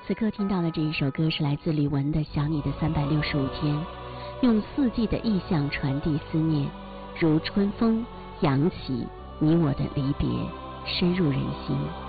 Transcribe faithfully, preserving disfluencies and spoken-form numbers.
此刻听到的这一首歌是来自李玟的《想你的三百六十五天》，用四季的意象传递思念，如春风扬起你我的离别，深入人心。